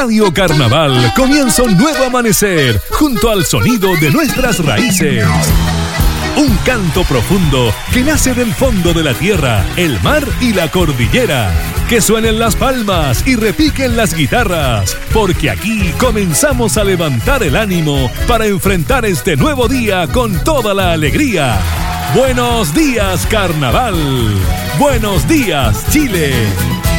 Radio Carnaval comienza un nuevo amanecer junto al sonido de nuestras raíces. Un canto profundo que nace del fondo de la tierra, el mar y la cordillera. Que suenen las palmas y repiquen las guitarras, porque aquí comenzamos a levantar el ánimo para enfrentar este nuevo día con toda la alegría. Buenos días, Carnaval. Buenos días, Chile.